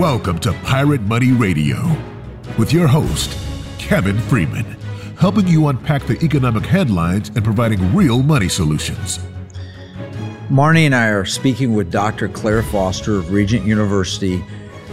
Welcome to Pirate Money Radio with your host, Kevin Freeman, helping you unpack the economic headlines and providing real money solutions. Marnie and I are speaking with Dr. Claire Foster of Regent University.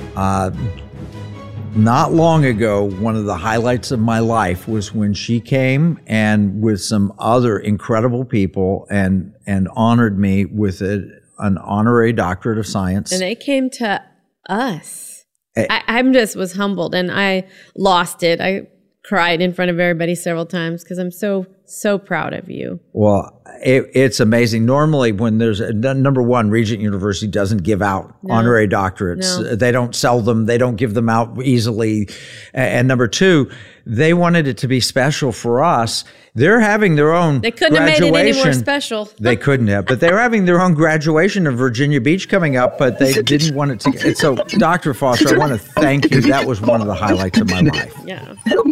Not long ago, one of the highlights of my life was when she came and with some other incredible people and honored me with an honorary doctorate of science. And they came to us. I was humbled and I lost it. I cried in front of everybody several times because I'm so proud of you. Well, it's amazing. Normally when there's number one, Regent University doesn't give out honorary doctorates. No. They don't sell them. They don't give them out easily. And number two, they wanted it to be special for us. They're having their own They couldn't graduation. have made it any more special. They couldn't have, but they were having their own graduation of Virginia Beach coming up, but they didn't want it to. So, Dr. Foster, I want to thank you. That was one of the highlights of my life. Yeah.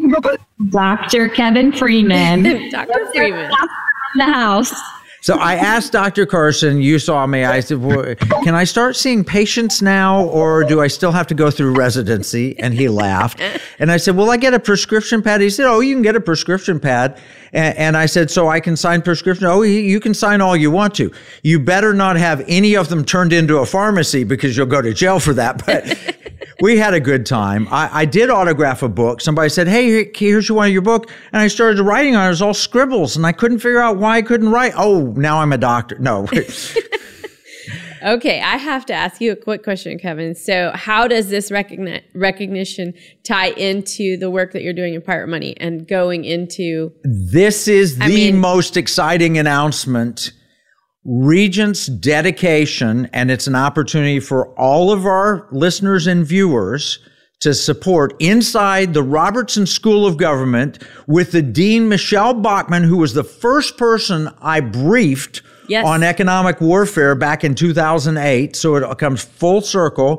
Dr. Kevin Freeman. Dr. Freeman. In the house. So I asked Dr. Carson, you saw me, I said, well, can I start seeing patients now or do I still have to go through residency? And he laughed. And I said, well, I get a prescription pad. He said, oh, you can get a prescription pad. And I said, so I can sign prescription? Oh, you can sign all you want to. You better not have any of them turned into a pharmacy because you'll go to jail for that. But we had a good time. I did autograph a book. Somebody said, hey, here's one of your book. And I started writing on it. It was all scribbles. And I couldn't figure out why I couldn't write. Oh, now I'm a doctor. No. Okay, I have to ask you a quick question, Kevin. So how does this recognition tie into the work that you're doing in Pirate Money and going into... This is the most exciting announcement. Regent's dedication, and it's an opportunity for all of our listeners and viewers to support inside the Robertson School of Government with the Dean Michelle Bachmann, who was the first person I briefed on economic warfare back in 2008. So it comes full circle.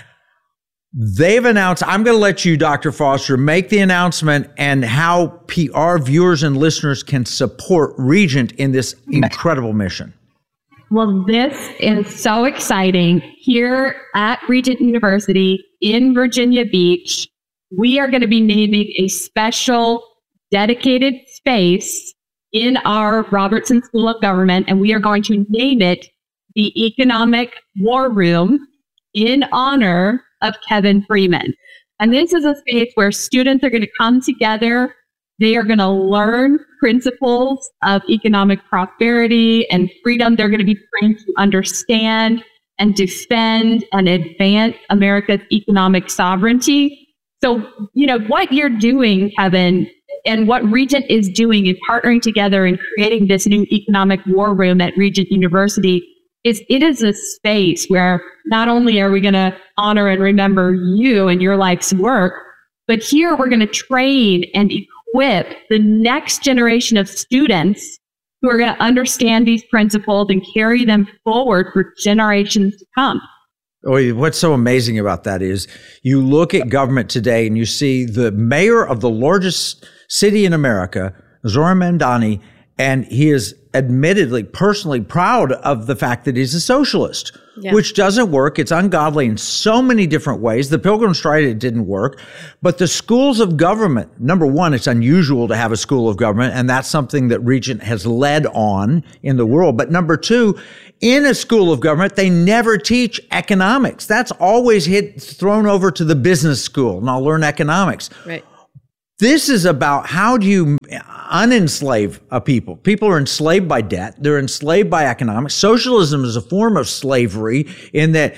They've announced, I'm going to let you, Dr. Foster, make the announcement and how our viewers and listeners can support Regent in this incredible mission. Well, this is so exciting. Here at Regent University in Virginia Beach, we are going to be naming a special dedicated space in our Robertson School of Government, and we are going to name it the Economic War Room in honor of Kevin Freeman. And this is a space where students are going to come together. They are going to learn principles of economic prosperity and freedom. They're going to be trained to understand and defend and advance America's economic sovereignty. So, what you're doing, Kevin, and what Regent is doing in partnering together and creating this new economic war room at Regent University is a space where not only are we going to honor and remember you and your life's work, but here we're going to train and equip the next generation of students who are going to understand these principles and carry them forward for generations to come. Oh, what's so amazing about that is you look at government today and you see the mayor of the largest city in America, Zohran Mamdani, and he is admittedly personally proud of the fact that he's a socialist, which doesn't work. It's ungodly in so many different ways. The Pilgrim Stride, it didn't work. But the schools of government, number one, it's unusual to have a school of government, and that's something that Regent has led on in the world. But number two, in a school of government, they never teach economics. That's always thrown over to the business school, and I'll learn economics. Right. This is about how do you unenslave a people. People are enslaved by debt. They're enslaved by economics. Socialism is a form of slavery in that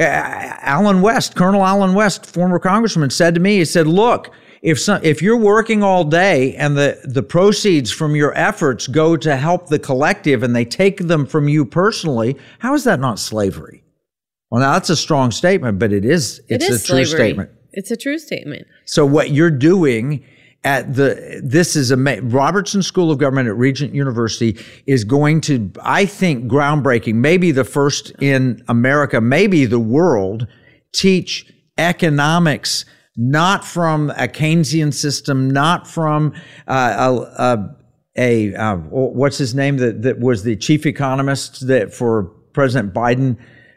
Colonel Allen West, former congressman, said to me, he said, look, if you're working all day and the proceeds from your efforts go to help the collective and they take them from you personally, how is that not slavery? Well, now that's a strong statement, but it's a true statement. It's a true statement. So what you're doing this is Robertson School of Government at Regent University is going to, I think, groundbreaking, maybe the first in America, maybe the world, teach economics not from a Keynesian system, not from what's his name that was the chief economist that for President Biden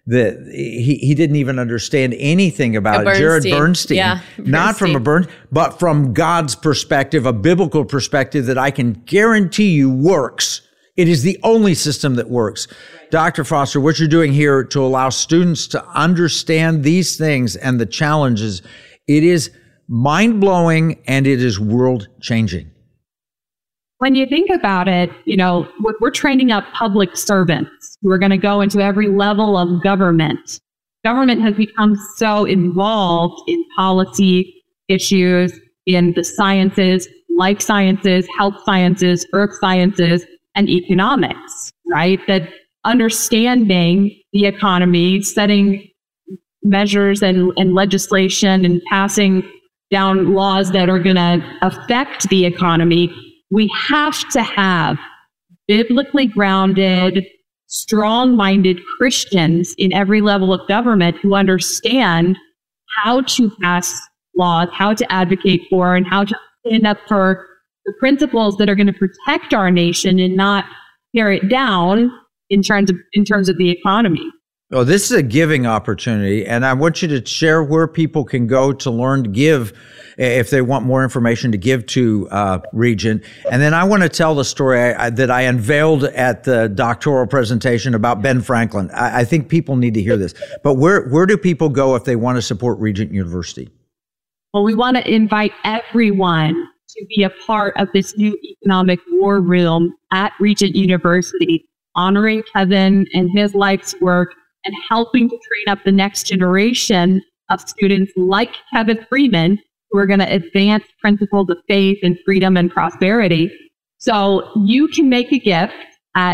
that he didn't even understand anything about it. Jared Bernstein. Yeah, not from but from God's perspective, a biblical perspective that I can guarantee you works. It is the only system that works. Right. Dr. Foster, what you're doing here to allow students to understand these things and the challenges, it is mind-blowing and it is world-changing. When you think about it, we're training up public servants who are going to go into every level of government. Government has become so involved in policy issues, in the sciences, life sciences, health sciences, earth sciences, and economics, right? That understanding the economy, setting measures and legislation and passing down laws that are going to affect the economy, we have to have biblically grounded, strong-minded Christians in every level of government who understand how to pass laws, how to advocate for, and how to stand up for the principles that are going to protect our nation and not tear it down in terms of the economy. Oh, this is a giving opportunity, and I want you to share where people can go to learn to give if they want more information to give to Regent. And then I want to tell the story that I unveiled at the doctoral presentation about Ben Franklin. I think people need to hear this. But where do people go if they want to support Regent University? Well, we want to invite everyone to be a part of this new economic war room at Regent University, honoring Kevin and his life's work and helping to train up the next generation of students like Kevin Freeman, who are going to advance principles of faith and freedom and prosperity. So you can make a gift at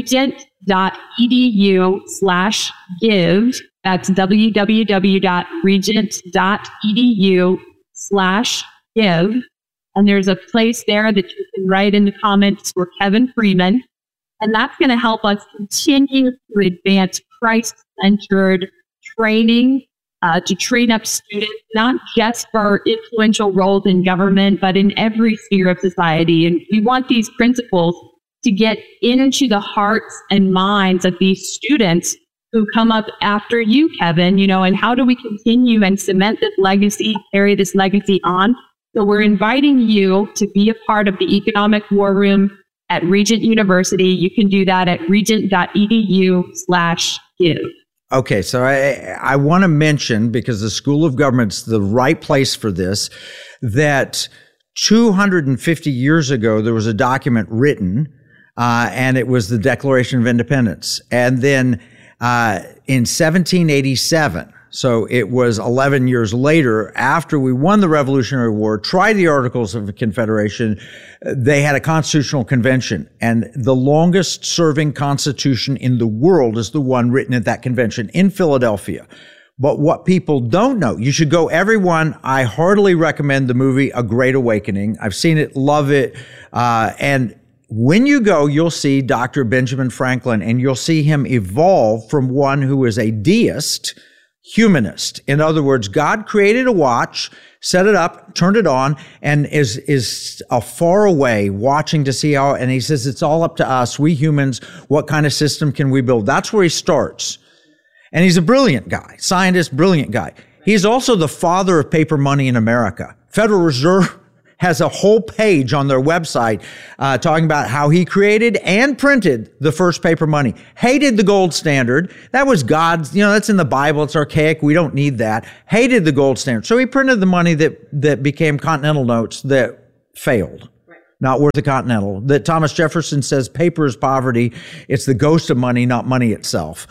regent.edu/give. That's www.regent.edu/give. And there's a place there that you can write in the comments for Kevin Freeman. And that's going to help us continue to advance Christ-centered training to train up students, not just for influential roles in government, but in every sphere of society. And we want these principles to get into the hearts and minds of these students who come up after you, Kevin, and how do we continue and cement this legacy, carry this legacy on? So we're inviting you to be a part of the economic war room at Regent University. You can do that at regent.edu/give. Okay, so I want to mention, because the School of Government's the right place for this, that 250 years ago, there was a document written, and it was the Declaration of Independence. And then in 1787, so it was 11 years later, after we won the Revolutionary War, tried the Articles of Confederation, they had a constitutional convention. And the longest serving constitution in the world is the one written at that convention in Philadelphia. But what people don't know, you should go, everyone. I heartily recommend the movie A Great Awakening. I've seen it, love it. And when you go, you'll see Dr. Benjamin Franklin, and you'll see him evolve from one who is a deist, humanist. In other words, God created a watch, set it up, turned it on, and is far away watching to see how, and he says, it's all up to us, we humans, what kind of system can we build? That's where he starts. And he's a brilliant guy, scientist, brilliant guy. He's also the father of paper money in America. Federal Reserve has a whole page on their website talking about how he created and printed the first paper money. Hated the gold standard. That was God's, that's in the Bible. It's archaic. We don't need that. Hated the gold standard. So he printed the money that became Continental notes that failed. Not worth a Continental. That Thomas Jefferson says paper is poverty. It's the ghost of money, not money itself.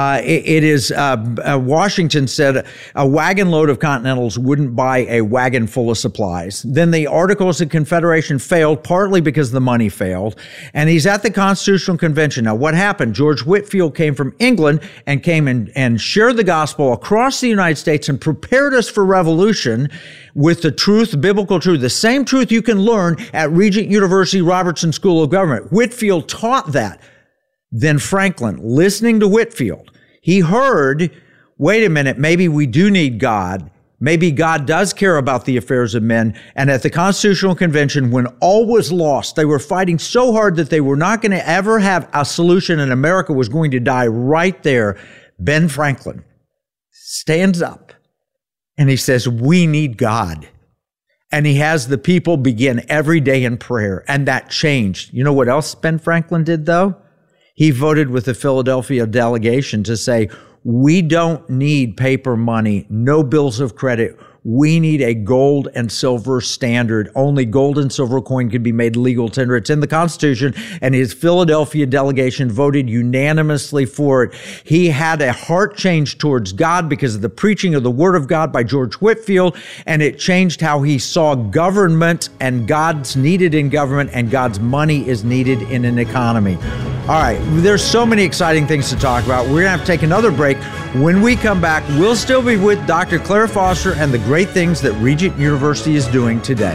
Washington said a wagon load of Continentals wouldn't buy a wagon full of supplies. Then the Articles of Confederation failed, partly because the money failed. And he's at the Constitutional Convention. Now, what happened? George Whitefield came from England and came and shared the gospel across the United States and prepared us for revolution with the truth, biblical truth, the same truth you can learn at Regent University Robertson School of Government. Whitefield taught that. Then Franklin, listening to Whitefield, he heard, wait a minute, maybe we do need God. Maybe God does care about the affairs of men. And at the Constitutional Convention, when all was lost, they were fighting so hard that they were not going to ever have a solution and America was going to die right there. Ben Franklin, stands up and he says, we need God. And he has the people begin every day in prayer. And that changed. You know what else Ben Franklin did, though? He voted with the Philadelphia delegation to say, we don't need paper money, no bills of credit. We need a gold and silver standard. Only gold and silver coin can be made legal tender. It's in the Constitution, and his Philadelphia delegation voted unanimously for it. He had a heart change towards God because of the preaching of the Word of God by George Whitefield, and it changed how he saw government, and God's needed in government, and God's money is needed in an economy. All right, there's so many exciting things to talk about. We're going to have to take another break. When we come back, we'll still be with Dr. Claire Foster and the great things that Regent University is doing today.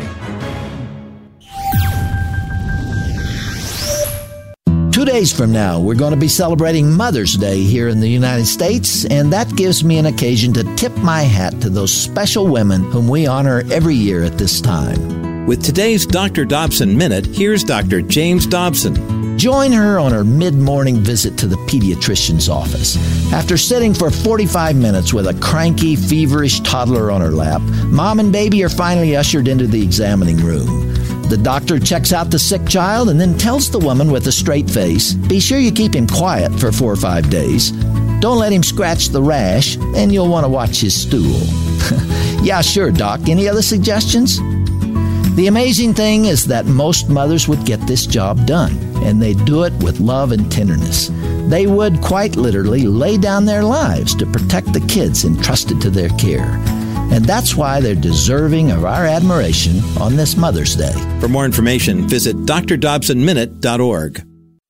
2 days from now, we're going to be celebrating Mother's Day here in the United States, and that gives me an occasion to tip my hat to those special women whom we honor every year at this time. With today's Dr. Dobson Minute, here's Dr. James Dobson. Join her on her mid-morning visit to the pediatrician's office. After sitting for 45 minutes with a cranky, feverish toddler on her lap, mom and baby are finally ushered into the examining room. The doctor checks out the sick child and then tells the woman with a straight face, be sure you keep him quiet for 4 or 5 days. Don't let him scratch the rash, and you'll want to watch his stool. Yeah, sure, Doc. Any other suggestions? The amazing thing is that most mothers would get this job done, and they do it with love and tenderness. They would quite literally lay down their lives to protect the kids entrusted to their care. And that's why they're deserving of our admiration on this Mother's Day. For more information, visit drdobsonminute.org.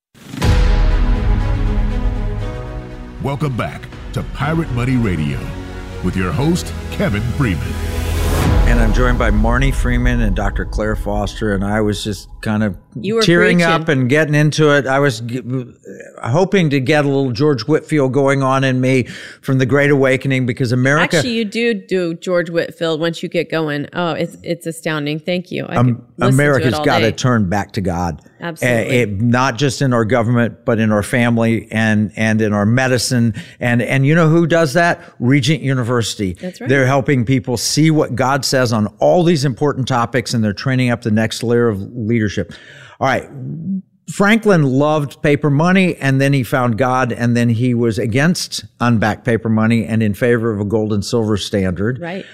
Welcome back to Pirate Money Radio with your host, Kevin Freeman. And I'm joined by Marnie Freeman and Dr. Claire Foster, and I was just kind of tearing preaching up and getting into it. I was hoping to get a little George Whitefield going on in me from the Great Awakening, because America... Actually, you do George Whitefield once you get going. Oh, it's astounding. Thank you. America's got to turn back to God. Absolutely. Not just in our government, but in our family and in our medicine. And you know who does that? Regent University. That's right. They're helping people see what God says on all these important topics, and they're training up the next layer of leadership. All right. Franklin loved paper money, and then he found God, and then he was against unbacked paper money and in favor of a gold and silver standard. Right.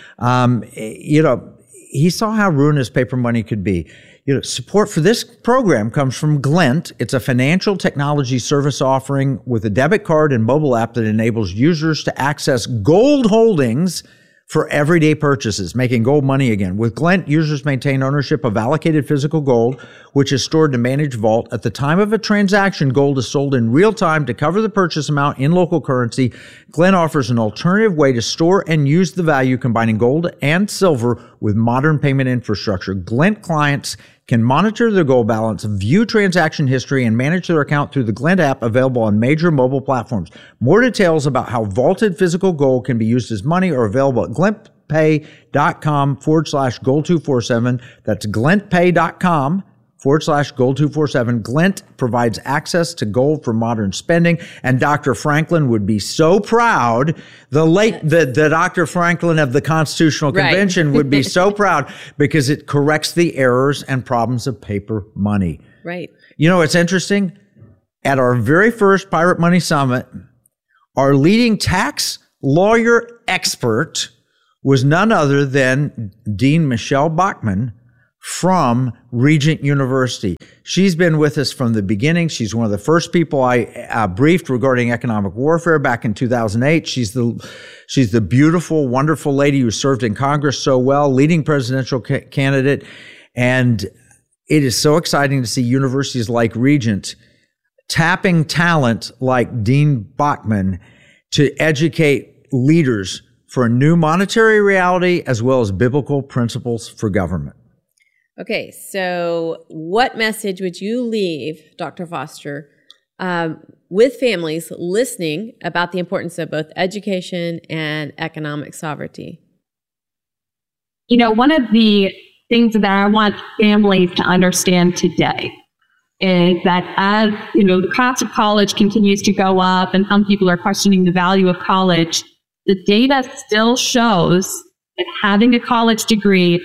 He saw how ruinous paper money could be. Support for this program comes from Glint. It's a financial technology service offering with a debit card and mobile app that enables users to access gold holdings for everyday purchases, making gold money again. With Glint, users maintain ownership of allocated physical gold, which is stored in a managed vault. At the time of a transaction, gold is sold in real time to cover the purchase amount in local currency. Glint offers an alternative way to store and use the value, combining gold and silver with modern payment infrastructure. Glint clients can monitor their gold balance, view transaction history, and manage their account through the Glint app, available on major mobile platforms. More details about how vaulted physical gold can be used as money are available at glintpay.com/gold247. That's glintpay.com/gold247. Glint provides access to gold for modern spending, and Dr. Franklin would be so proud. The Dr. Franklin of the Constitutional Convention would be so proud, because it corrects the errors and problems of paper money. Right. You know, it's interesting. At our very first Pirate Money Summit, our leading tax lawyer expert was none other than Dean Michelle Bachmann from Regent University. She's been with us from the beginning. She's one of the first people I briefed regarding economic warfare back in 2008. She's the beautiful, wonderful lady who served in Congress so well, leading presidential candidate. And it is so exciting to see universities like Regent tapping talent like Dean Bachmann to educate leaders for a new monetary reality as well as biblical principles for government. Okay, so what message would you leave, Dr. Foster, with families listening about the importance of both education and economic sovereignty? One of the things that I want families to understand today is that as, the cost of college continues to go up and some people are questioning the value of college, the data still shows that having a college degree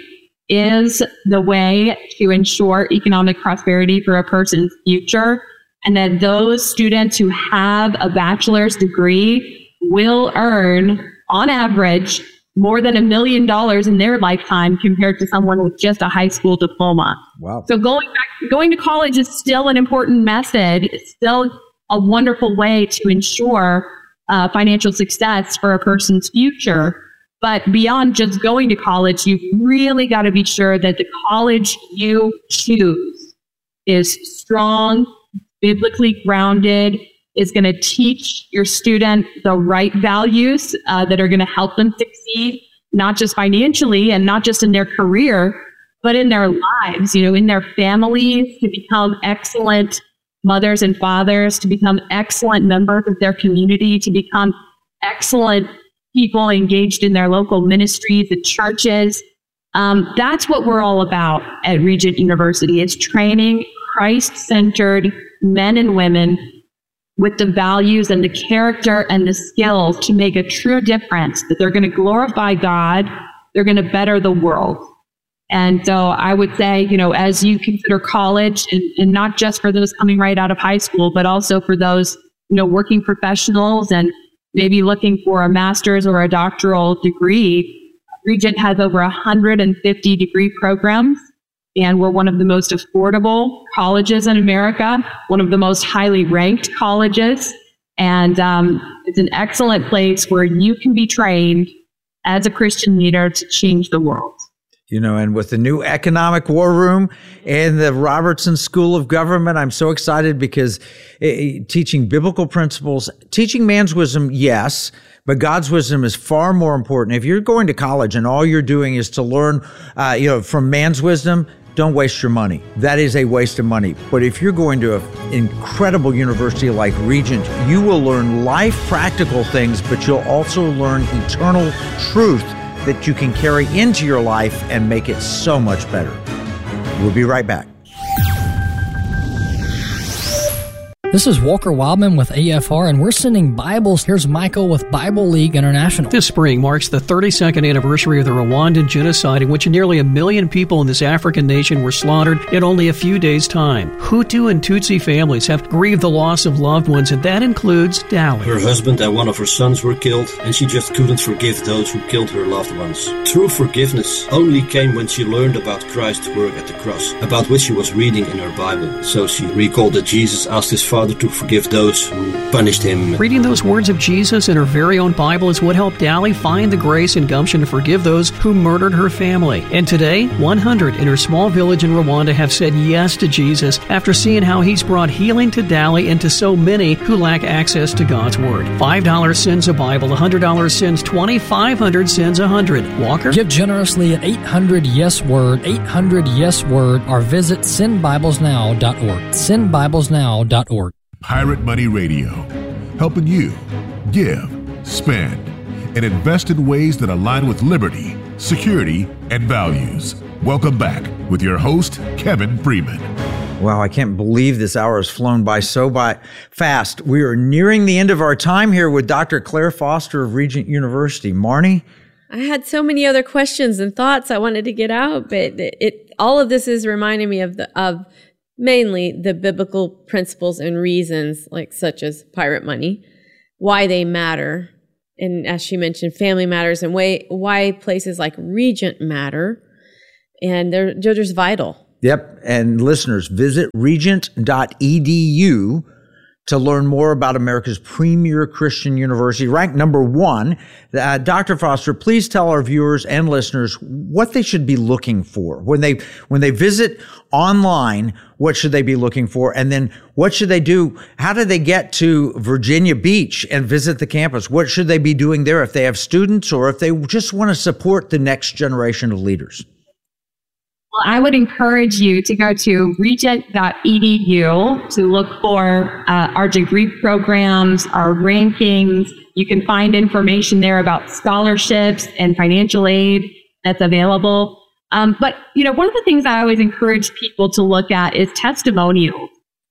is the way to ensure economic prosperity for a person's future, and that those students who have a bachelor's degree will earn, on average, more than $1 million in their lifetime compared to someone with just a high school diploma. Wow. So going to college is still an important method. It's still a wonderful way to ensure financial success for a person's future. But beyond just going to college, you've really got to be sure that the college you choose is strong, biblically grounded, is going to teach your student the right values that are going to help them succeed, not just financially and not just in their career, but in their lives, in their families, to become excellent mothers and fathers, to become excellent members of their community, to become excellent people engaged in their local ministries and churches. That's what we're all about at Regent University. It's training Christ-centered men and women with the values and the character and the skills to make a true difference, that they're going to glorify God, they're going to better the world. And so I would say, as you consider college, and not just for those coming right out of high school, but also for those, working professionals and maybe looking for a master's or a doctoral degree, Regent has over 150 degree programs. And we're one of the most affordable colleges in America, one of the most highly ranked colleges. And it's an excellent place where you can be trained as a Christian leader to change the world. And with the new economic war room and the Robertson School of Government, I'm so excited because teaching biblical principles, teaching man's wisdom, yes, but God's wisdom is far more important. If you're going to college and all you're doing is to learn, from man's wisdom, don't waste your money. That is a waste of money. But if you're going to an incredible university like Regent, you will learn life practical things, but you'll also learn eternal truth that you can carry into your life and make it so much better. We'll be right back. This is Walker Wildman with AFR, and we're sending Bibles. Here's Michael with Bible League International. This spring marks the 32nd anniversary of the Rwandan genocide, in which nearly 1 million people in this African nation were slaughtered in only a few days' time. Hutu and Tutsi families have grieved the loss of loved ones, and that includes Dali. Her husband and one of her sons were killed, and she just couldn't forgive those who killed her loved ones. True forgiveness only came when she learned about Christ's work at the cross, about which she was reading in her Bible. So she recalled that Jesus asked his Father to forgive those who punished him. Reading those words of Jesus in her very own Bible is what helped Dali find the grace and gumption to forgive those who murdered her family. And today, 100 in her small village in Rwanda have said yes to Jesus after seeing how he's brought healing to Dali and to so many who lack access to God's Word. $5 sends a Bible, $100 sends 20, $500 sends 100. Walker? Give generously at 800-YES-WORD, 800-YES-WORD, or visit sendbiblesnow.org. Sendbiblesnow.org. Pirate Money Radio, helping you give, spend, and invest in ways that align with liberty, security, and values. Welcome back with your host, Kevin Freeman. Wow, I can't believe this hour has flown by fast. We are nearing the end of our time here with Dr. Claire Foster of Regent University. Marnie? I had so many other questions and thoughts I wanted to get out, but all of this is reminding me of mainly the biblical principles and reasons, such as pirate money, why they matter. And as she mentioned, family matters, and why places like Regent matter. And they're just vital. Yep. And listeners, visit regent.edu to learn more about America's premier Christian university, ranked number 1. Dr. Foster, please tell our viewers and listeners what they should be looking for when they visit online. What should they be looking for? And then what should they do? How do they get to Virginia Beach and visit the campus? What should they be doing there if they have students or if they just want to support the next generation of leaders? Well, I would encourage you to go to regent.edu to look for our degree programs, our rankings. You can find information there about scholarships and financial aid that's available. But one of the things I always encourage people to look at is testimonials.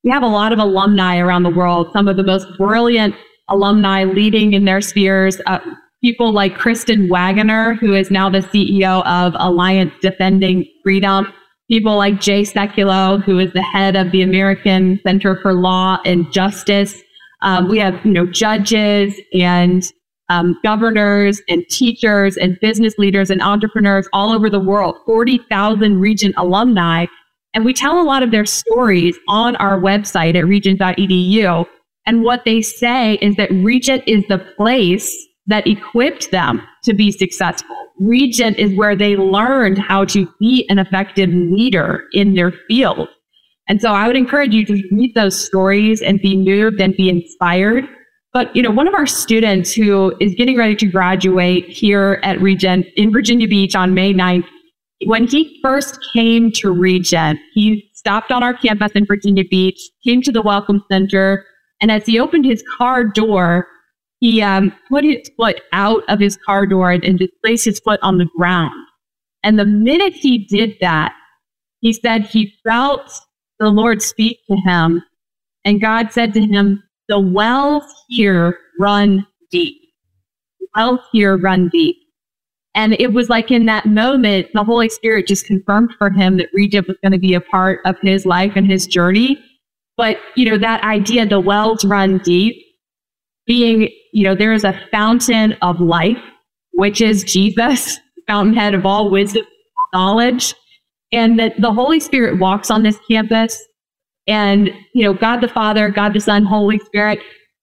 We have a lot of alumni around the world, some of the most brilliant alumni leading in their spheres. People like Kristen Wagoner, who is now the CEO of Alliance Defending Freedom. People like Jay Sekulow, who is the head of the American Center for Law and Justice. We have, judges and governors and teachers and business leaders and entrepreneurs all over the world, 40,000 Regent alumni. And we tell a lot of their stories on our website at regent.edu. And what they say is that Regent is the place that equipped them to be successful. Regent is where they learned how to be an effective leader in their field. And so I would encourage you to read those stories and be moved and be inspired. But, one of our students who is getting ready to graduate here at Regent in Virginia Beach on May 9th, when he first came to Regent, he stopped on our campus in Virginia Beach, came to the Welcome Center, and as he opened his car door, he put his foot out of his car door and just placed his foot on the ground. And the minute he did that, he said he felt the Lord speak to him, and God said to him, "The wells here run deep. The wells here run deep." And it was like in that moment, the Holy Spirit just confirmed for him that Regent was going to be a part of his life and his journey. But, that idea, the wells run deep, being, there is a fountain of life, which is Jesus, fountainhead of all wisdom, knowledge, and that the Holy Spirit walks on this campus. And, God the Father, God the Son, Holy Spirit,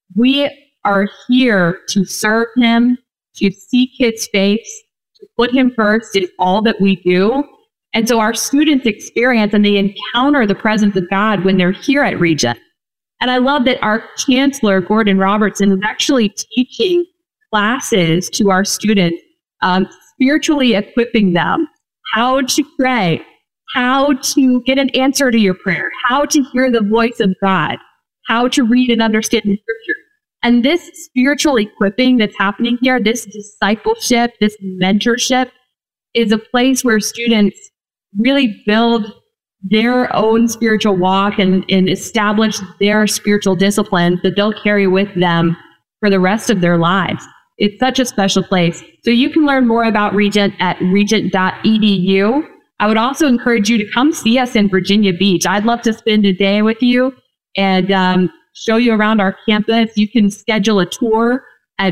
we are here to serve him, to seek his face, to put him first in all that we do. And so our students experience and they encounter the presence of God when they're here at Regent. And I love that our chancellor, Gordon Robertson, is actually teaching classes to our students, spiritually equipping them how to pray, how to get an answer to your prayer, how to hear the voice of God, how to read and understand the scripture. And this spiritual equipping that's happening here, this discipleship, this mentorship, is a place where students really build their own spiritual walk and establish their spiritual disciplines that they'll carry with them for the rest of their lives. It's such a special place. So you can learn more about Regent at regent.edu. I would also encourage you to come see us in Virginia Beach. I'd love to spend a day with you and show you around our campus. You can schedule a tour at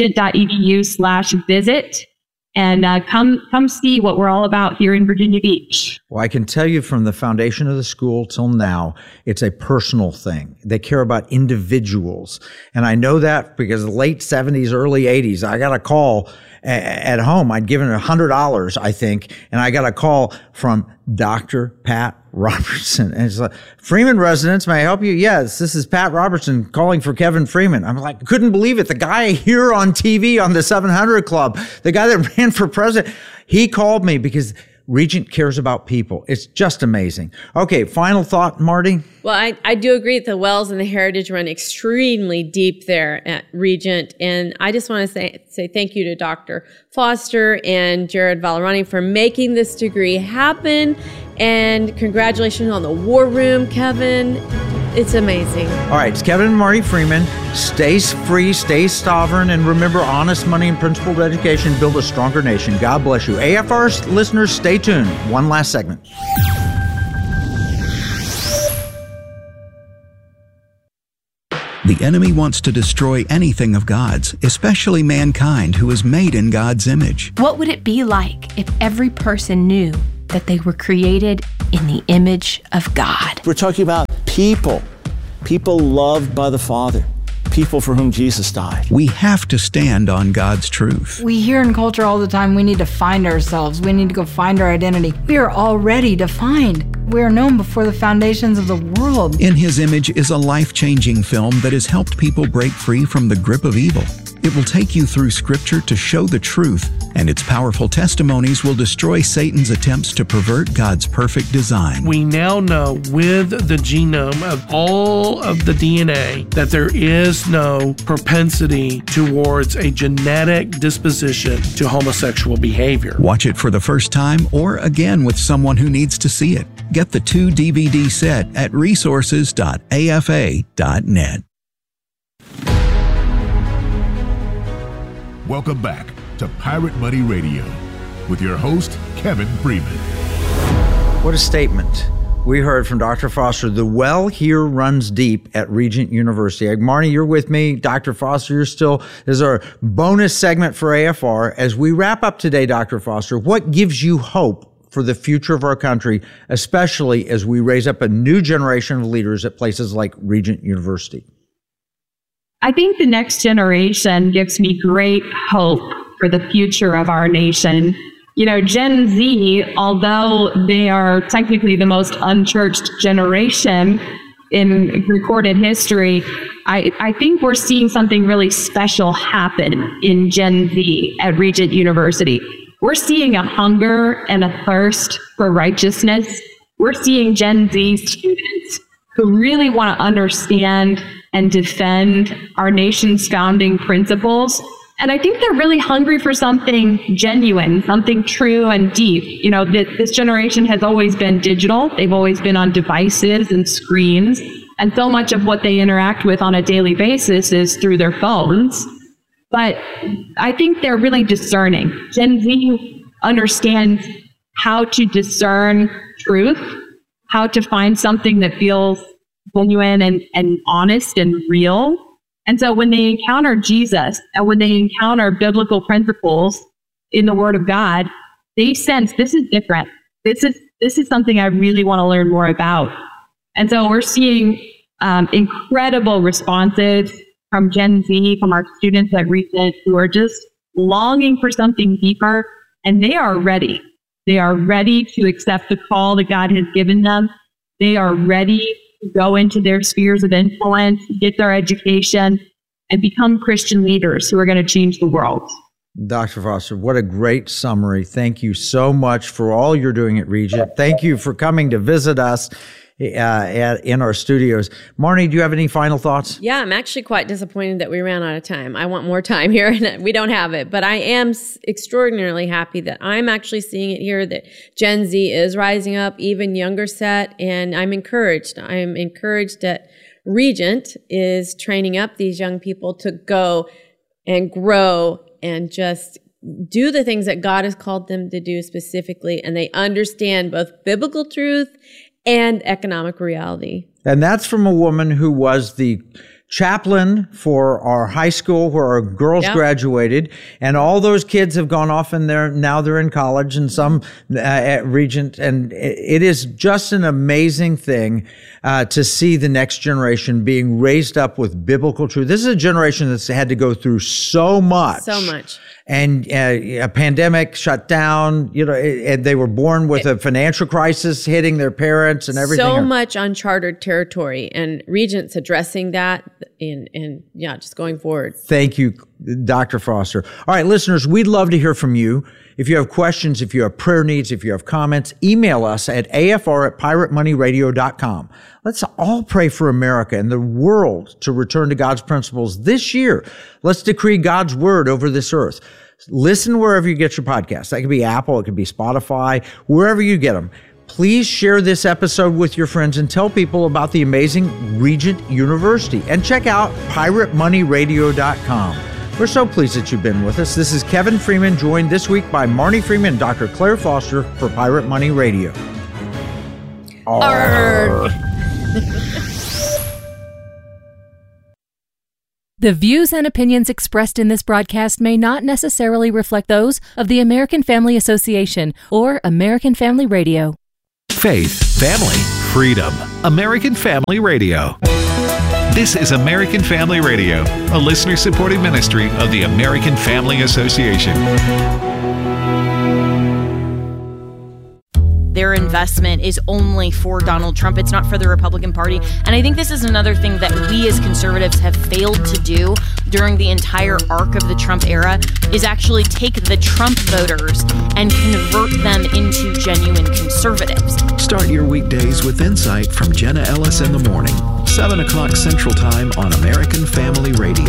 regent.edu/visit and come see what we're all about here in Virginia Beach. Well, I can tell you from the foundation of the school till now, it's a personal thing. They care about individuals. And I know that because the late 70s, early 80s, I got a call at home. I'd given $100, I think, and I got a call from Dr. Pat Robertson. And it's like, "Freeman residents, may I help you?" "Yes, this is Pat Robertson calling for Kevin Freeman." I'm like, couldn't believe it. The guy here on TV on the 700 Club, the guy that ran for president, he called me because Regent cares about people. It's just amazing. Okay, final thought, Marty? Well, I do agree that the wells and the heritage run extremely deep there at Regent. And I just want to say thank you to Dr. Foster and Jared Valerani for making this degree happen. And congratulations on the War Room, Kevin. It's amazing. All right, it's Kevin and Marty Freeman. Stay free, stay sovereign, and remember, honest money and principled education build a stronger nation. God bless you. AFR listeners, stay tuned. One last segment. The enemy wants to destroy anything of God's, especially mankind who is made in God's image. What would it be like if every person knew that they were created in the image of God? We're talking about people loved by the Father, people for whom Jesus died. We have to stand on God's truth. We hear in culture all the time, we need to find ourselves. We need to go find our identity. We are already defined. We are known before the foundations of the world. In His Image is a life-changing film that has helped people break free from the grip of evil. It will take you through Scripture to show the truth, and its powerful testimonies will destroy Satan's attempts to pervert God's perfect design. We now know with the genome of all of the DNA that there is no propensity towards a genetic disposition to homosexual behavior. Watch it for the first time or again with someone who needs to see it. Get the 2-DVD set at resources.afa.net. Welcome back to Pirate Money Radio with your host, Kevin Freeman. What a statement. We heard from Dr. Foster. The well here runs deep at Regent University. Marnie, you're with me. Dr. Foster, you're still. This is our bonus segment for AFR. As we wrap up today, Dr. Foster, what gives you hope for the future of our country, especially as we raise up a new generation of leaders at places like Regent University? I think the next generation gives me great hope for the future of our nation. You know, Gen Z, although they are technically the most unchurched generation in recorded history, I think we're seeing something really special happen in Gen Z at Regent University. We're seeing a hunger and a thirst for righteousness. We're seeing Gen Z students who really want to understand and defend our nation's founding principles. And I think they're really hungry for something genuine, something true and deep. You know, this generation has always been digital. They've always been on devices and screens. And so much of what they interact with on a daily basis is through their phones. But I think they're really discerning. Gen Z understands how to discern truth, how to find something that feels genuine and honest and real. And so when they encounter Jesus and when they encounter biblical principles in the Word of God, they sense this is different. This is something I really want to learn more about. And so we're seeing incredible responses from Gen Z, from our students at Regent, who are just longing for something deeper, and they are ready. They are ready to accept the call that God has given them. They are ready to go into their spheres of influence, get their education, and become Christian leaders who are going to change the world. Dr. Foster, what a great summary. Thank you so much for all you're doing at Regent. Thank you for coming to visit us in our studios. Marnie, do you have any final thoughts? Yeah, I'm actually quite disappointed that we ran out of time. I want more time here, and we don't have it. But I am extraordinarily happy that I'm actually seeing it here, that Gen Z is rising up, even younger set, and I'm encouraged. I'm encouraged that Regent is training up these young people to go and grow and just do the things that God has called them to do specifically, and they understand both biblical truth and economic reality. And that's from a woman who was the chaplain for our high school where our girls graduated, and all those kids have gone off and now they're in college, and some at Regent, and it is just an amazing thing to see the next generation being raised up with biblical truth. This is a generation that's had to go through so much. And a pandemic shut down, and they were born with a financial crisis hitting their parents and everything. So much uncharted territory, and Regent's addressing that and just going forward. Thank you, Dr. Foster. All right, listeners, we'd love to hear from you. If you have questions, if you have prayer needs, if you have comments, email us at afr@piratemoneyradio.com. Let's all pray for America and the world to return to God's principles this year. Let's decree God's word over this earth. Listen wherever you get your podcasts. That could be Apple, it could be Spotify, wherever you get them. Please share this episode with your friends and tell people about the amazing Regent University. And check out piratemoneyradio.com. We're so pleased that you've been with us. This is Kevin Freeman, joined this week by Marnie Freeman and Dr. Claire Foster for Pirate Money Radio. The views and opinions expressed in this broadcast may not necessarily reflect those of the American Family Association or American Family Radio. Faith, family, freedom. American Family Radio. This is American Family Radio, a listener-supported ministry of the American Family Association. Their investment is only for Donald Trump. It's not for the Republican Party. And I think this is another thing that we as conservatives have failed to do during the entire arc of the Trump era is actually take the Trump voters and convert them into genuine conservatives. Start your weekdays with insight from Jenna Ellis in the morning, 7 o'clock Central Time on American Family Radio.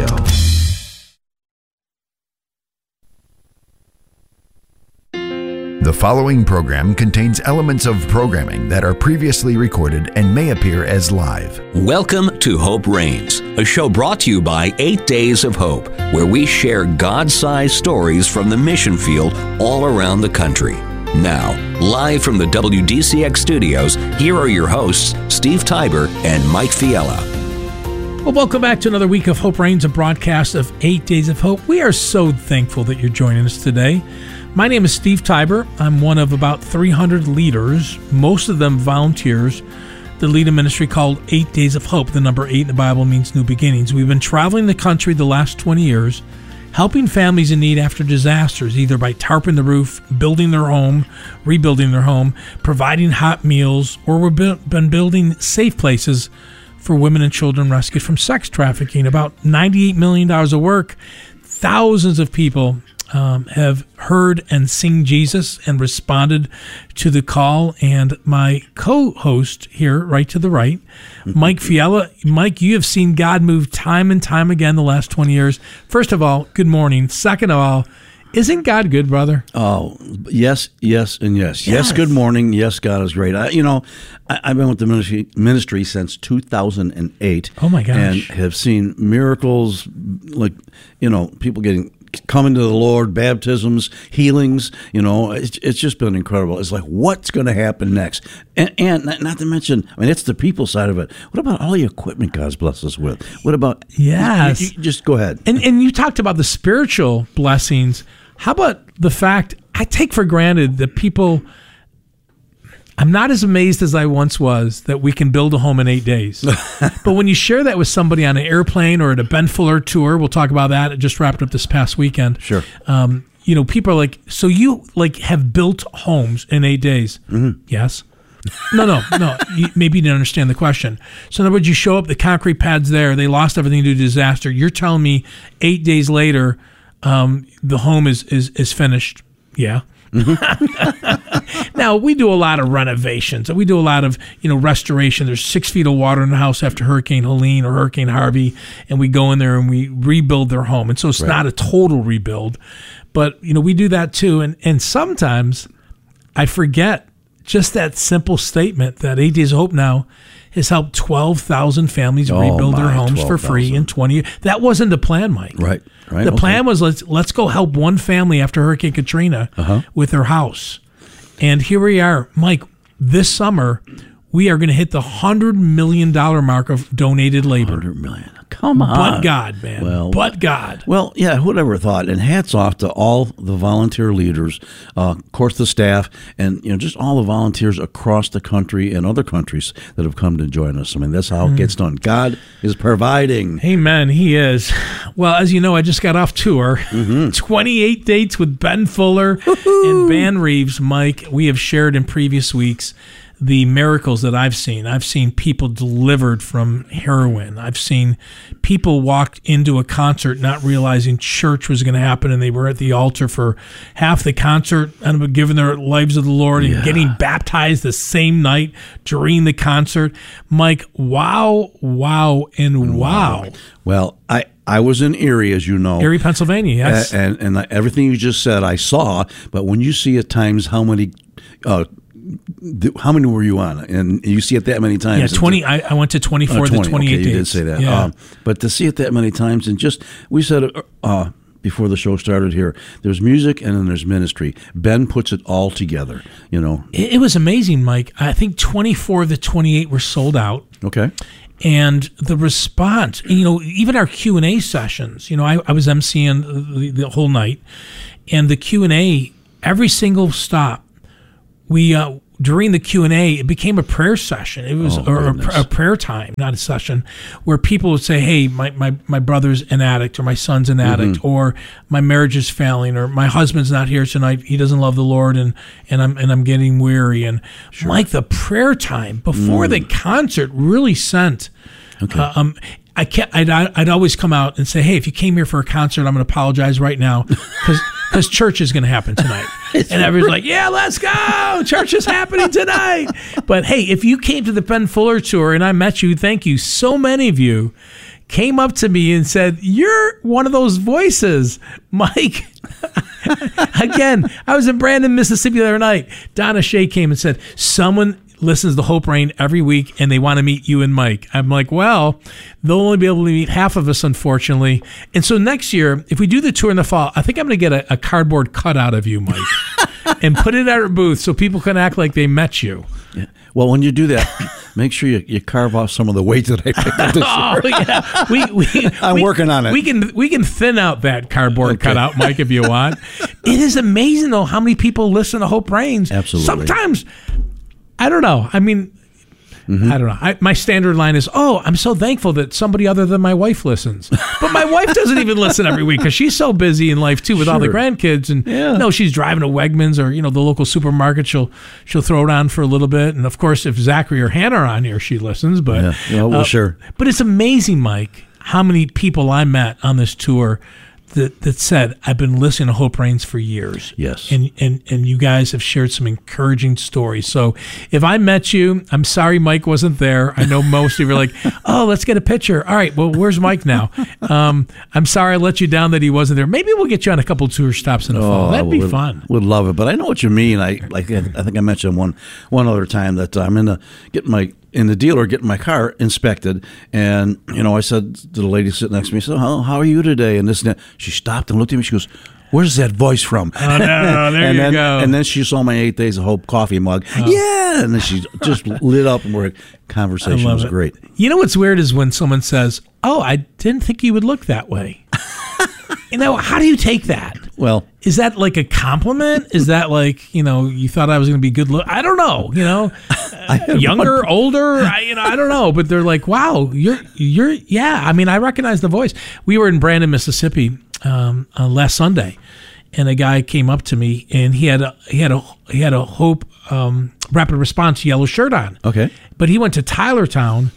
The following program contains elements of programming that are previously recorded and may appear as live. Welcome to Hope Reigns, a show brought to you by 8 Days of Hope, where we share God-sized stories from the mission field all around the country. Now, live from the WDCX studios, here are your hosts, Steve Tybor and Mike Fiala. Well, welcome back to another week of Hope Reigns, a broadcast of 8 Days of Hope. We are so thankful that you're joining us today. My name is Steve Tybor. I'm one of about 300 leaders, most of them volunteers, that lead a ministry called 8 Days of Hope. The number 8 in the Bible means new beginnings. We've been traveling the country the last 20 years, helping families in need after disasters, either by tarping the roof, building their home, rebuilding their home, providing hot meals, or we've been building safe places for women and children rescued from sex trafficking. About $98 million of work. Thousands of people have heard and seen Jesus and responded to the call. And my co-host here, right to the right, Mike Fiala. Mike, you have seen God move time and time again the last 20 years. First of all, good morning. Second of all, isn't God good, brother? Oh, yes, and yes. Yes, good morning. Yes, God is great. I've been with the ministry since 2008. Oh, my gosh. And have seen miracles like, people coming to the Lord, baptisms, healings. It's just been incredible. It's like, what's going to happen next? And not to mention, it's the people side of it. What about all the equipment God's blessed us with? What about... Yes. You just go ahead. And you talked about the spiritual blessings. How about the fact, I take for granted that people... I'm not as amazed as I once was that we can build a home in 8 days. But when you share that with somebody on an airplane or at a Ben Fuller tour, we'll talk about that. It just wrapped up this past weekend. Sure. People are like, so you have built homes in 8 days? Mm-hmm. Yes. No. Maybe you didn't understand the question. So in other words, you show up, the concrete pad's there, they lost everything due to disaster. You're telling me 8 days later, the home is finished? Yeah. Now, we do a lot of renovations. We do a lot of, restoration. There's 6 feet of water in the house after Hurricane Helene or Hurricane Harvey, and we go in there and we rebuild their home. And so it's not a total rebuild, but, we do that too. And sometimes I forget just that simple statement that 8 Days of Hope now has helped 12,000 families rebuild their homes for free in 20 years. That wasn't the plan, Mike. Right. The plan was let's go help one family after Hurricane Katrina with their house. And here we are, Mike, this summer we are going to hit the $100 million mark of donated labor. $100 million. Come on. But God, man. But God. Well, yeah, whoever thought. And hats off to all the volunteer leaders, of course, the staff, and just all the volunteers across the country and other countries that have come to join us. That's how it gets done. God is providing. Amen. He is. Well, as you know, I just got off tour. 28 dates with Ben Fuller and Van Reeves. Mike, we have shared in previous weeks the miracles that I've seen. I've seen people delivered from heroin. I've seen people walk into a concert not realizing church was going to happen, and they were at the altar for half the concert and giving their lives to the Lord and getting baptized the same night during the concert. Mike, wow. Well, I was in Erie, as you know. Erie, Pennsylvania, yes. And everything you just said, I saw. But when you see at times how many were you on? And you see it that many times. Yeah, 20. I went to 24 to 28 days. You did say that. Yeah. But to see it that many times, and we said before the show started here, there's music and then there's ministry. Ben puts it all together, It was amazing, Mike. I think 24 of the 28 were sold out. Okay. And the response, even our Q&A sessions, I was emceeing the whole night, and the Q&A, every single stop, we during the Q&A, it became a prayer session. It was a prayer time, not a session, where people would say, hey, my brother's an addict, or my son's an addict, or my marriage is failing, or my husband's not here tonight, he doesn't love the Lord, and I'm getting weary. And Mike, the prayer time before the concert really sent. Okay. I'd always come out and say, hey, if you came here for a concert, I'm going to apologize right now because church is going to happen tonight. And everyone's like, yeah, let's go. Church is happening tonight. But hey, if you came to the Ben Fuller tour and I met you, thank you. So many of you came up to me and said, "You're one of those voices, Mike." Again, I was in Brandon, Mississippi the other night. Donna Shea came and said, "Someone listens to Hope Rain every week and they want to meet you and Mike." I'm like, well, they'll only be able to meet half of us, unfortunately. And so next year, if we do the tour in the fall, I think I'm going to get a cardboard cutout of you, Mike, and put it at our booth so people can act like they met you. Yeah. Well, when you do that, make sure you carve off some of the weight that I picked up this year. Yeah. I'm working on it. We can thin out that cardboard cutout, Mike, if you want. It is amazing, though, how many people listen to Hope Rains. Absolutely. Sometimes, I don't know. I mean, I don't know. My standard line is, "Oh, I'm so thankful that somebody other than my wife listens." But my wife doesn't even listen every week because she's so busy in life too with all the grandkids. And no, she's driving to Wegmans or the local supermarket. She'll throw it on for a little bit. And of course, if Zachary or Hannah are on here, she listens. But sure. But it's amazing, Mike, how many people I met on this tour that said, "I've been listening to Hope Rains for years." Yes. And you guys have shared some encouraging stories. So if I met you, I'm sorry Mike wasn't there. I know most of you are like, "Oh, let's get a picture." All right, well, where's Mike now? I'm sorry I let you down that he wasn't there. Maybe we'll get you on a couple tour stops in the fall. That'd be fun. Would love it. But I know what you mean. I think I mentioned one other time that I'm in the dealer getting my car inspected, and I said to the lady sitting next to me, "So how are you today?" And this and that. She stopped and looked at me. She goes, "Where's that voice from?" Oh no, there you go. And then she saw my 8 Days of Hope coffee mug. Yeah, and then she just lit up, and conversation was great. You know what's weird is when someone says, "Oh, I didn't think you would look that way." How do you take that? Well, is that like a compliment? Is that like, you thought I was going to be good look? I don't know, younger, older, I don't know. But they're like, "Wow, you're yeah." I mean, I recognize the voice. We were in Brandon, Mississippi last Sunday, and a guy came up to me and he had a Hope Rapid Response yellow shirt on. Okay. But he went to Tylertown,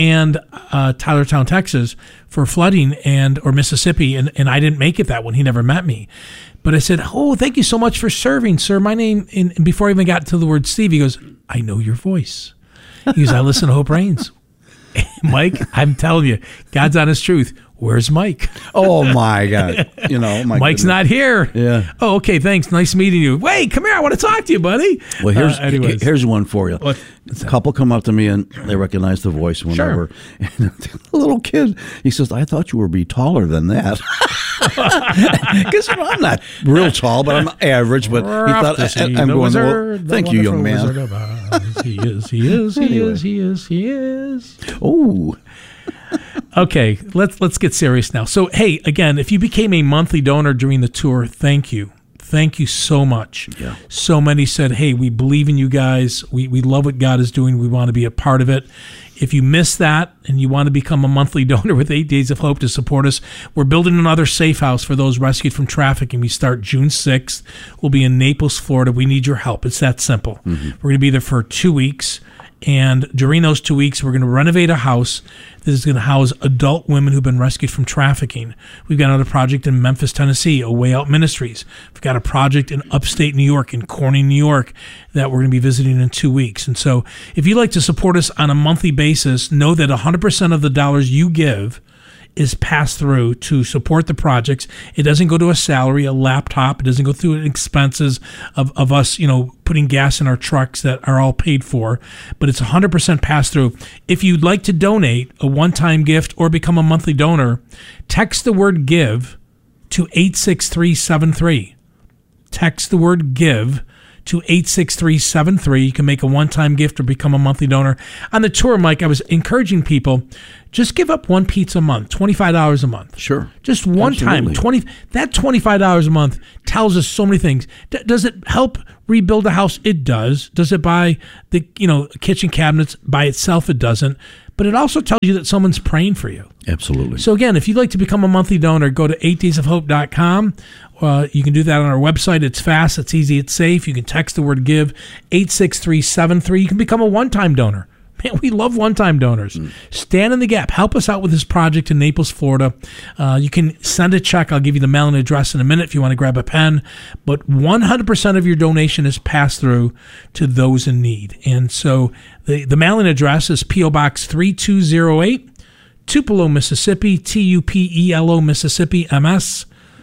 Texas, for flooding or Mississippi, and I didn't make it that one. He never met me. But I said, "Oh, thank you so much for serving, sir. My name," and before I even got to the word Steve, he goes, "I know your voice." He goes, "I listen to Hope Rains." Mike, I'm telling you, God's honest truth. Where's Mike? Oh my God! Mike's not here. Yeah. Oh, okay. Thanks. Nice meeting you. Wait, come here. I want to talk to you, buddy. Well, here's one for you. A couple come up to me and they recognize the voice whenever. Sure. And the little kid, he says, "I thought you would be taller than that." Because I'm not real tall, but I'm average. But he thought I'm going. Well, thank you, young man. He is. Oh. Okay, let's get serious now. So, hey, again, if you became a monthly donor during the tour, thank you. Thank you so much. Yeah. So many said, "Hey, we believe in you guys. We love what God is doing. We want to be a part of it." If you missed that and you want to become a monthly donor with 8 Days of Hope to support us, we're building another safe house for those rescued from trafficking. We start June 6th. We'll be in Naples, Florida. We need your help. It's that simple. Mm-hmm. We're going to be there for 2 weeks. And during those 2 weeks, we're going to renovate a house that is going to house adult women who've been rescued from trafficking. We've got another project in Memphis, Tennessee, A Way Out Ministries. We've got a project in upstate New York, in Corning, New York, that we're going to be visiting in 2 weeks. And so if you'd like to support us on a monthly basis, know that 100% of the dollars you give is passed through to support the projects. It doesn't go to a salary, a laptop. It doesn't go through expenses of us, putting gas in our trucks that are all paid for, but it's 100% passed through. If you'd like to donate a one-time gift or become a monthly donor, text the word GIVE to 86373. Text the word GIVE to 86373. You can make a one-time gift or become a monthly donor. On the tour, Mike, I was encouraging people, just give up one pizza a month, $25 a month. Sure. Just one time. That $25 a month tells us so many things. Does it help rebuild a house? It does. Does it buy the kitchen cabinets by itself? It doesn't. But it also tells you that someone's praying for you. Absolutely. So again, if you'd like to become a monthly donor, go to 8daysofhope.com. You can do that on our website. It's fast, it's easy, it's safe. You can text the word GIVE, 86373. You can become a one-time donor. Man, we love one-time donors. Stand in the gap. Help us out with this project in Naples, Florida. You can send a check. I'll give you the mailing address in a minute if you want to grab a pen. But 100% of your donation is passed through to those in need. And so the mailing address is P.O. Box 3208, Tupelo, Mississippi, Tupelo, Mississippi, MS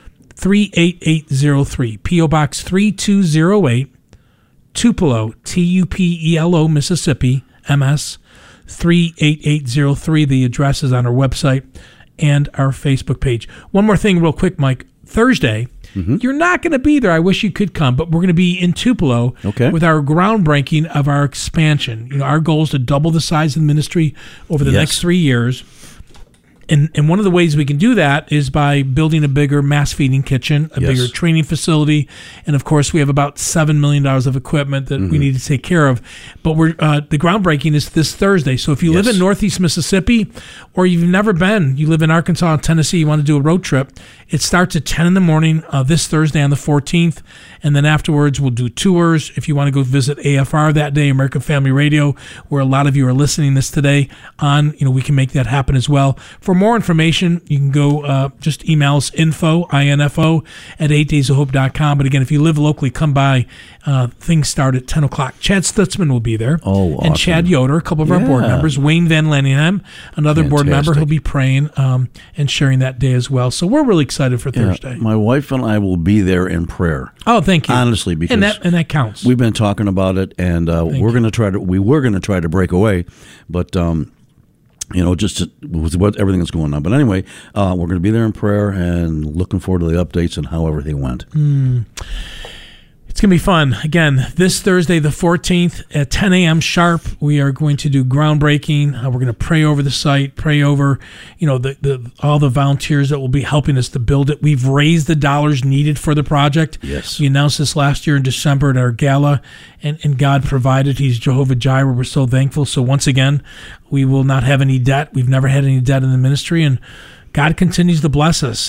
38803. P.O. Box 3208, Tupelo, Tupelo, Mississippi, MS 38803. The address is on our website and our Facebook page. One more thing real quick, Mike. Thursday, you're not going to be there. I wish you could come, but we're going to be in Tupelo with our groundbreaking of our expansion. You know, our goal is to double the size of the ministry over the next 3 years. And one of the ways we can do that is by building a bigger mass feeding kitchen, a bigger training facility, and of course we have about $7 million of equipment that we need to take care of. But we're the groundbreaking is this Thursday. So if you live in Northeast Mississippi, or you've never been, you live in Arkansas and Tennessee, you want to do a road trip, it starts at 10 in the morning this Thursday on the 14th, and then afterwards we'll do tours. If you want to go visit AFR that day, American Family Radio, where a lot of you are listening this today on, we can make that happen as well. For more information, you can go just email us info at 8daysofhope.com. But again, if you live locally, come by. Things start at 10 o'clock. Chad Stutzman will be there. Oh, awesome. And Chad Yoder, a couple of our board members. Wayne Van Lanningham, another board member. He'll be praying and sharing that day as well. So we're really excited for Thursday. My wife and I will be there in prayer. Oh, thank you. Honestly, because and that counts. We've been talking about it, and we were going to try to break away, but just with what everything that's going on. But anyway, we're going to be there in prayer and looking forward to the updates and how everything went. It's going to be fun. Again, this Thursday, the 14th at 10 a.m. sharp, we are going to do groundbreaking. We're going to pray over the site, pray over, all the volunteers that will be helping us to build it. We've raised the dollars needed for the project. Yes. We announced this last year in December at our gala, and God provided. He's Jehovah Jireh. We're so thankful. So once again, we will not have any debt. We've never had any debt in the ministry, and God continues to bless us.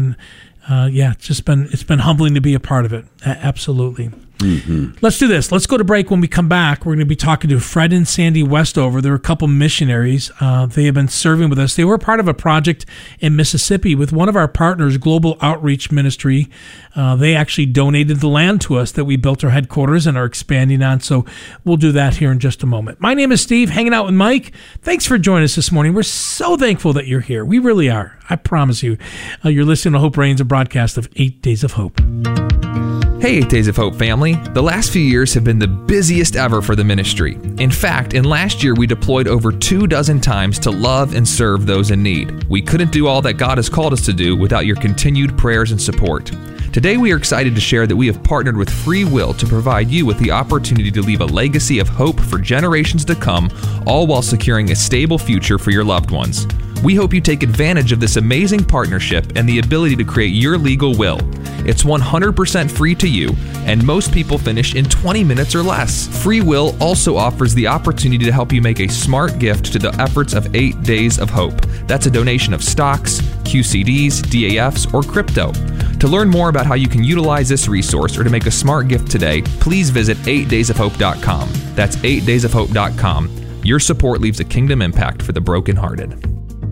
It's been humbling to be a part of it. Absolutely. Let's do this. Let's go to break. When we come back, we're going to be talking to Fred and Sandy Westover. They're a couple missionaries. They have been serving with us. They were part of a project in Mississippi with one of our partners, Global Outreach Ministry. They actually donated the land to us that we built our headquarters and are expanding on. So we'll do that here in just a moment. My name is Steve, hanging out with Mike. Thanks for joining us this morning. We're so thankful that you're here. We really are. I promise you. You're listening to Hope Reigns, a broadcast of 8 Days of Hope. Hey, 8 Days of Hope family. The last few years have been the busiest ever for the ministry. In fact, in last year, we deployed over 24 times to love and serve those in need. We couldn't do all that God has called us to do without your continued prayers and support. Today, we are excited to share that we have partnered with Free Will to provide you with the opportunity to leave a legacy of hope for generations to come, all while securing a stable future for your loved ones. We hope you take advantage of this amazing partnership and the ability to create your legal will. It's 100% free to you, and most people finish in 20 minutes or less. Free Will also offers the opportunity to help you make a smart gift to the efforts of 8 Days of Hope. That's a donation of stocks, QCDs, DAFs, or crypto. To learn more about how you can utilize this resource or to make a smart gift today, please visit 8daysofhope.com. That's 8daysofhope.com. Your support leaves a kingdom impact for the brokenhearted.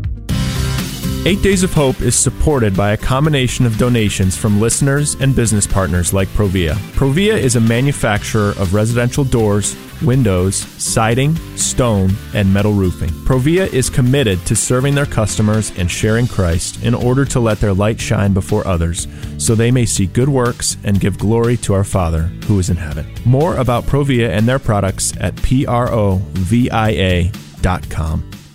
8 Days of Hope is supported by a combination of donations from listeners and business partners like Provia. Provia is a manufacturer of residential doors, windows, siding, stone, and metal roofing. Provia is committed to serving their customers and sharing Christ in order to let their light shine before others, so they may see good works and give glory to our Father who is in heaven. More about Provia and their products at provia.com.